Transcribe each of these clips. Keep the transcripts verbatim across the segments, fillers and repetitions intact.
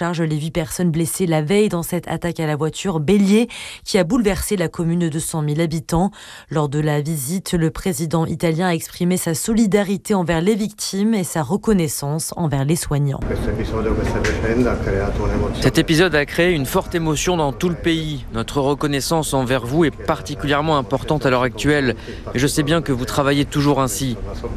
charge les huit personnes blessées la veille dans cette attaque à la voiture Bélier qui a bouleversé la commune de deux cent mille habitants. Lors de la visite, le président italien a exprimé sa solidarité envers les victimes et sa reconnaissance envers les soignants. Cet épisode a créé une forte émotion dans tout le pays. Notre reconnaissance envers vous est particulièrement importante à l'heure actuelle. Et je sais bien que vous travaillez toujours ainsi.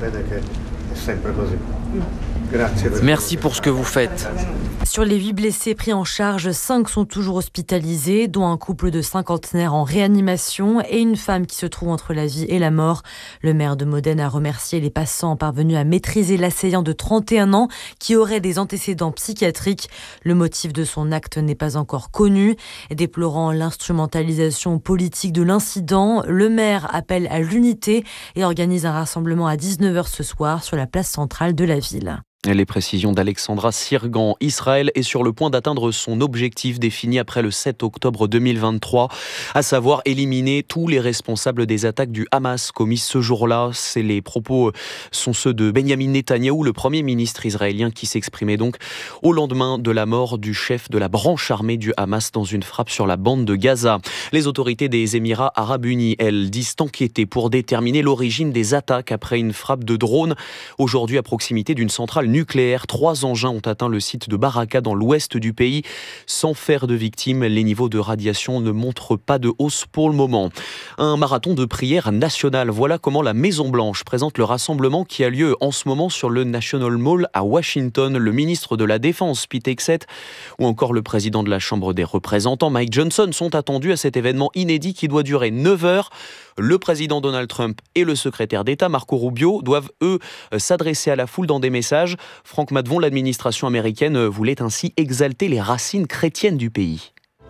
Merci pour ce que vous faites. Sur les huit blessés pris en charge, cinq sont toujours hospitalisés, dont un couple de cinquantenaires en réanimation et une femme qui se trouve entre la vie et la mort. Le maire de Modène a remercié les passants parvenus à maîtriser l'assaillant de trente et un ans qui aurait des antécédents psychiatriques. Le motif de son acte n'est pas encore connu. Déplorant l'instrumentalisation politique de l'incident, le maire appelle à l'unité et organise un rassemblement à dix-neuf heures ce soir sur la place centrale de la ville. Les précisions d'Alexandra Sirgan. Israël est sur le point d'atteindre son objectif défini après le sept octobre deux mille vingt-trois, à savoir éliminer tous les responsables des attaques du Hamas commises ce jour-là. C'est les propos sont ceux de Benyamin Netanyahou, le premier ministre israélien, qui s'exprimait donc au lendemain de la mort du chef de la branche armée du Hamas dans une frappe sur la bande de Gaza. Les autorités des Émirats arabes unis, elles, disent enquêter pour déterminer l'origine des attaques après une frappe de drone aujourd'hui à proximité d'une centrale nucléaire. Trois engins ont atteint le site de Baraka dans l'ouest du pays sans faire de victimes. Les niveaux de radiation ne montrent pas de hausse pour le moment. Un marathon de prière nationale. Voilà comment la Maison-Blanche présente le rassemblement qui a lieu en ce moment sur le National Mall à Washington. Le ministre de la Défense, Pete Hegseth, ou encore le président de la Chambre des représentants, Mike Johnson, sont attendus à cet événement inédit qui doit durer neuf heures. Le président Donald Trump et le secrétaire d'État Marco Rubio doivent, eux, s'adresser à la foule dans des messages. Franck Maddevon, l'administration américaine voulait ainsi exalter les racines chrétiennes du pays.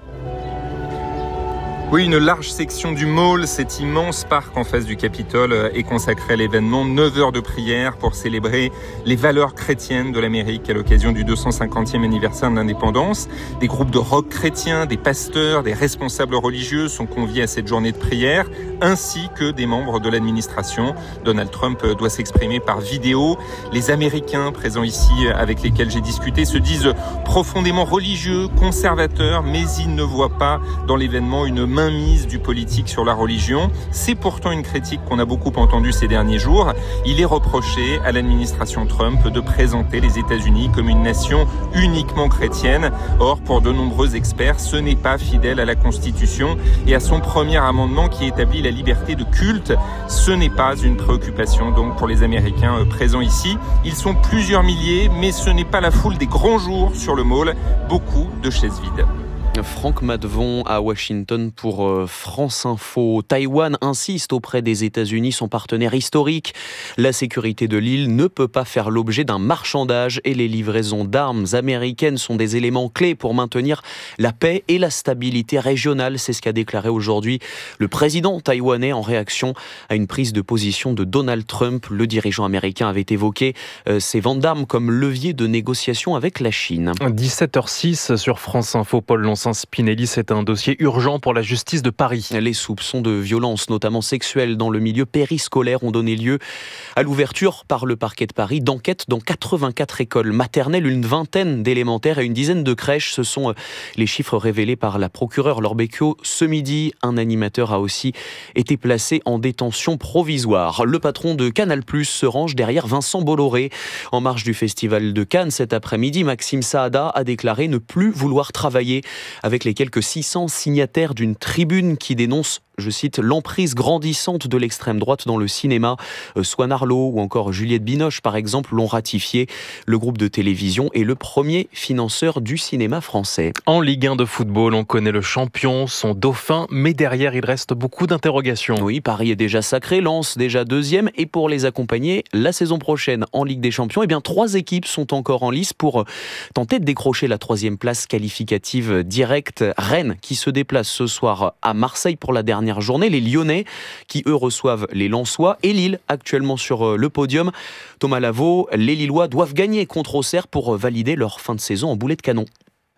Oui, une large section du Mall, cet immense parc en face du Capitole, est consacré à l'événement. neuf heures de prière pour célébrer les valeurs chrétiennes de l'Amérique à l'occasion du deux cent cinquantième anniversaire de l'indépendance. Des groupes de rock chrétiens, des pasteurs, des responsables religieux sont conviés à cette journée de prière, ainsi que des membres de l'administration. Donald Trump doit s'exprimer par vidéo. Les Américains présents ici avec lesquels j'ai discuté se disent profondément religieux, conservateurs, mais ils ne voient pas dans l'événement une mainmise du politique sur la religion. C'est pourtant une critique qu'on a beaucoup entendue ces derniers jours. Il est reproché à l'administration Trump de présenter les États-Unis comme une nation uniquement chrétienne. Or, pour de nombreux experts, ce n'est pas fidèle à la Constitution et à son premier amendement qui établit la liberté de culte. Ce n'est pas une préoccupation donc pour les Américains présents ici. Ils sont plusieurs milliers, mais ce n'est pas la foule des grands jours sur le Mall. Beaucoup de chaises vides. Franck Maddevon à Washington pour France Info. Taïwan insiste auprès des États-Unis, son partenaire historique. La sécurité de l'île ne peut pas faire l'objet d'un marchandage et les livraisons d'armes américaines sont des éléments clés pour maintenir la paix et la stabilité régionale. C'est ce qu'a déclaré aujourd'hui le président taïwanais en réaction à une prise de position de Donald Trump. Le dirigeant américain avait évoqué euh, ces ventes d'armes comme levier de négociation avec la Chine. dix-sept heures six sur France Info, Paul Lons. Spinelli, c'est un dossier urgent pour la justice de Paris. Les soupçons de violence, notamment sexuelles, dans le milieu périscolaire ont donné lieu à l'ouverture par le parquet de Paris d'enquêtes dans quatre-vingt-quatre écoles maternelles, une vingtaine d'élémentaires et une dizaine de crèches. Ce sont les chiffres révélés par la procureure Laure Becchio ce midi. Un animateur a aussi été placé en détention provisoire. Le patron de Canal plus, se range derrière Vincent Bolloré. En marge du festival de Cannes cet après-midi, Maxime Saada a déclaré ne plus vouloir travailler avec les quelques six cents signataires d'une tribune qui dénonce, je cite, l'emprise grandissante de l'extrême droite dans le cinéma. Swan Arlo ou encore Juliette Binoche, par exemple, l'ont ratifié. Le groupe de télévision est le premier financeur du cinéma français. En Ligue un de football, on connaît le champion, son dauphin, mais derrière, il reste beaucoup d'interrogations. Oui, Paris est déjà sacré, Lens déjà deuxième, et pour les accompagner, la saison prochaine en Ligue des Champions, eh bien, trois équipes sont encore en lice pour tenter de décrocher la troisième place qualificative directe. Rennes qui se déplace ce soir à Marseille pour la dernière journée, les Lyonnais qui eux reçoivent les Lensois et Lille actuellement sur le podium. Thomas Lavaux, les Lillois doivent gagner contre Auxerre pour valider leur fin de saison en boulet de canon.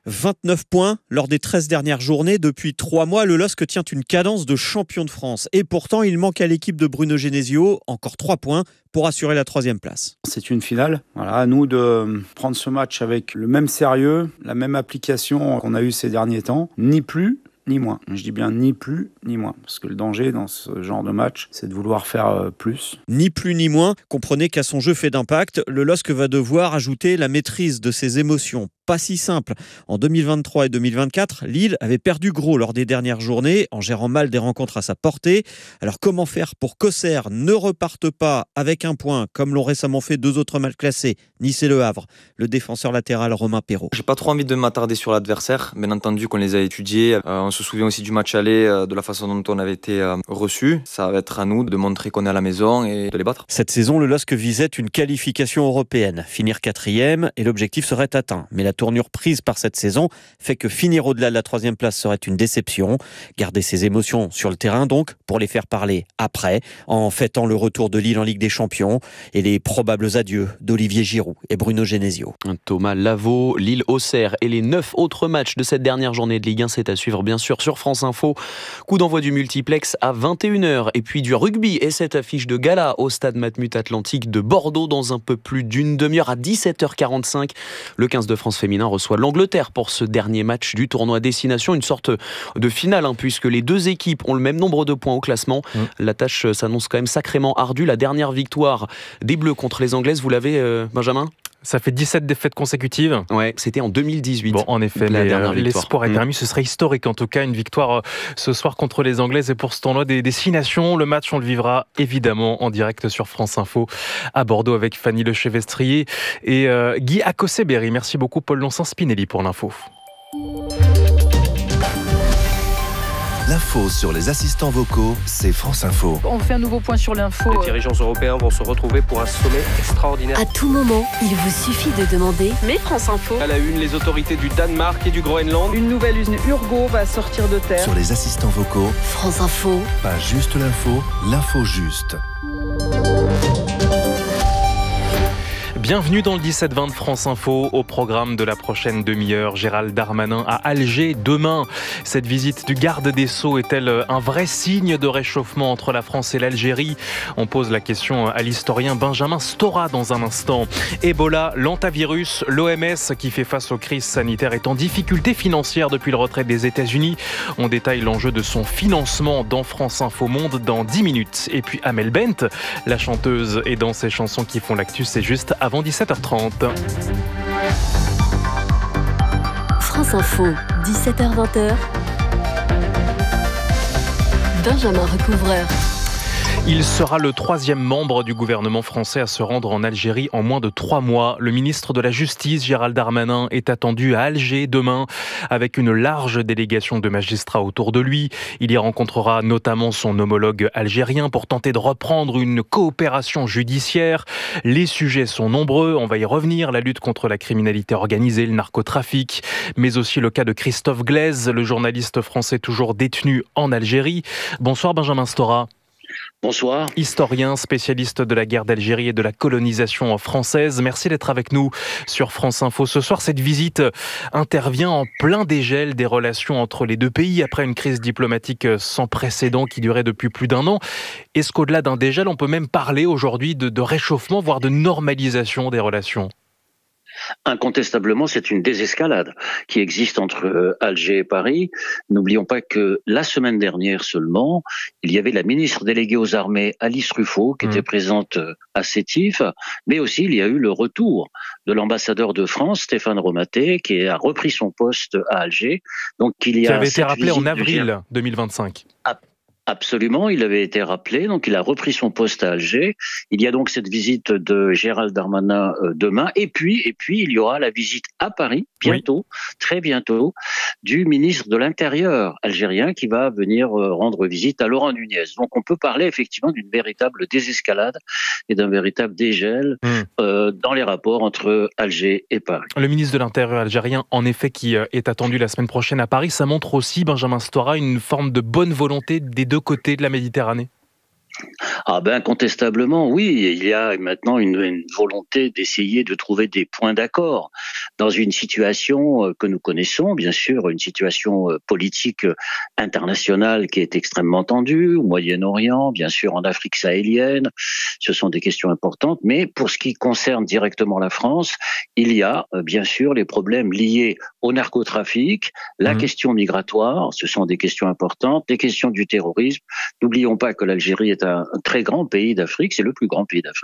vingt-neuf points lors des treize dernières journées. Depuis trois mois, le L O S C tient une cadence de champion de France. Et pourtant, il manque à l'équipe de Bruno Genesio encore trois points pour assurer la troisième place. C'est une finale. Voilà, à nous de prendre ce match avec le même sérieux, la même application qu'on a eu ces derniers temps, ni plus ni moins. Je dis bien ni plus ni moins, parce que le danger dans ce genre de match, c'est de vouloir faire plus. Ni plus ni moins. Comprenez qu'à son jeu fait d'impact, le L O S C va devoir ajouter la maîtrise de ses émotions. Pas si simple. En deux mille vingt-trois et deux mille vingt-quatre, Lille avait perdu gros lors des dernières journées en gérant mal des rencontres à sa portée. Alors comment faire pour qu'Auxerre ne reparte pas avec un point, comme l'ont récemment fait deux autres mal classés, Nice et Le Havre? Le défenseur latéral Romain Perrault. J'ai pas trop envie de m'attarder sur l'adversaire. Bien entendu qu'on les a étudiés. Euh, on se souvient aussi du match aller, euh, de la façon dont on avait été euh, reçus. Ça va être à nous de montrer qu'on est à la maison et de les battre. Cette saison, le L O S C visait une qualification européenne. Finir quatrième et l'objectif serait atteint. Mais la tournure prise par cette saison fait que finir au-delà de la troisième place serait une déception. Garder ses émotions sur le terrain donc, pour les faire parler après, en fêtant le retour de Lille en Ligue des Champions et les probables adieux d'Olivier Giroud et Bruno Genesio. Thomas Lavaux, Lille-Auxerre et les neuf autres matchs de cette dernière journée de Ligue un, c'est à suivre bien sûr sur France Info. Coup d'envoi du multiplex à vingt et une heures et puis du rugby et cette affiche de gala au stade Matmut Atlantique de Bordeaux dans un peu plus d'une demi-heure à dix-sept heures quarante-cinq. Le quinze de France féminin reçoit l'Angleterre pour ce dernier match du tournoi Destination, une sorte de finale hein, puisque les deux équipes ont le même nombre de points au classement. Mmh. La tâche s'annonce quand même sacrément ardue. La dernière victoire des Bleus contre les Anglaises, vous l'avez euh, Benjamin ? Ça fait dix-sept défaites consécutives. Ouais, c'était en deux mille dix-huit. Bon, en effet, la les, dernière victoire. L'espoir est permis. Mmh. Ce serait historique, en tout cas, une victoire ce soir contre les Anglaises. Et pour ce tournoi des Destinations, le match, on le vivra évidemment en direct sur France Info à Bordeaux avec Fanny Lechevestrier et euh, Guy Akosé-Berry. Merci beaucoup, Paul Lonsin-Spinelli, pour l'info. L'info sur les assistants vocaux, c'est France Info. On fait un nouveau point sur l'info. Les dirigeants européens vont se retrouver pour un sommet extraordinaire. À tout moment, il vous suffit de demander « Mais France Info ». À la une, les autorités du Danemark et du Groenland. Une nouvelle usine Urgo va sortir de terre. Sur les assistants vocaux, France Info. Pas juste l'info, l'info juste. Bienvenue dans le dix-sept vingt de France Info. Au programme de la prochaine demi-heure, Gérald Darmanin à Alger demain. Cette visite du garde des Sceaux est-elle un vrai signe de réchauffement entre la France et l'Algérie? On pose la question à l'historien Benjamin Stora dans un instant. Ebola, l'hantavirus, l'O M S qui fait face aux crises sanitaires est en difficulté financière depuis le retrait des États-Unis. On détaille l'enjeu de son financement dans France Info Monde dans dix minutes. Et puis Amel Bent, la chanteuse, et dans ses chansons qui font l'actu, c'est juste avant dix-sept heures trente. France Info, dix-sept heures vingt. Benjamin Recouvreur. Il sera le troisième membre du gouvernement français à se rendre en Algérie en moins de trois mois. Le ministre de la Justice, Gérald Darmanin, est attendu à Alger demain avec une large délégation de magistrats autour de lui. Il y rencontrera notamment son homologue algérien pour tenter de reprendre une coopération judiciaire. Les sujets sont nombreux, on va y revenir. La lutte contre la criminalité organisée, le narcotrafic, mais aussi le cas de Christophe Glaise, le journaliste français toujours détenu en Algérie. Bonsoir Benjamin Stora. Bonsoir. Historien, spécialiste de la guerre d'Algérie et de la colonisation française. Merci d'être avec nous sur France Info. Ce soir, cette visite intervient en plein dégel des relations entre les deux pays après une crise diplomatique sans précédent qui durait depuis plus d'un an. Est-ce qu'au-delà d'un dégel, on peut même parler aujourd'hui de, de réchauffement, voire de normalisation des relations ? Incontestablement, c'est une désescalade qui existe entre Alger et Paris. N'oublions pas que la semaine dernière seulement, il y avait la ministre déléguée aux armées, Alice Ruffo, qui mmh. était présente à Sétif, mais aussi il y a eu le retour de l'ambassadeur de France, Stéphane Romaté, qui a repris son poste à Alger. Donc, il y a qui avait été rappelé en avril deux mille vingt-cinq. Ah. Absolument, il avait été rappelé, donc il a repris son poste à Alger. Il y a donc cette visite de Gérald Darmanin euh, demain, et puis et puis il y aura la visite à Paris bientôt, oui. très bientôt, du ministre de l'Intérieur algérien qui va venir euh, rendre visite à Laurent Nunez. Donc on peut parler effectivement d'une véritable désescalade et d'un véritable dégel mmh. euh, dans les rapports entre Alger et Paris. Le ministre de l'Intérieur algérien, en effet, qui est attendu la semaine prochaine à Paris, ça montre aussi, Benjamin Stora, une forme de bonne volonté des deux côtés de la Méditerranée. Ah ben incontestablement, oui, il y a maintenant une, une volonté d'essayer de trouver des points d'accord dans une situation que nous connaissons, bien sûr, une situation politique internationale qui est extrêmement tendue, au Moyen-Orient, bien sûr en Afrique sahélienne, ce sont des questions importantes, mais pour ce qui concerne directement la France, il y a bien sûr les problèmes liés au narcotrafic, la mmh. question migratoire, ce sont des questions importantes, les questions du terrorisme. N'oublions pas que l'Algérie est un très grand pays d'Afrique, c'est le plus grand pays d'Afrique.